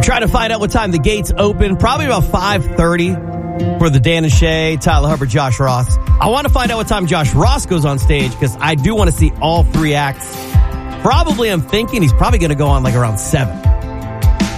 Trying to find out what time the gates open. Probably about 5:30 for the Dan and Shay, Tyler Hubbard, Josh Ross. I want to find out what time Josh Ross goes on stage because I do want to see all three acts. Probably, I'm thinking he's probably going to go on like around 7.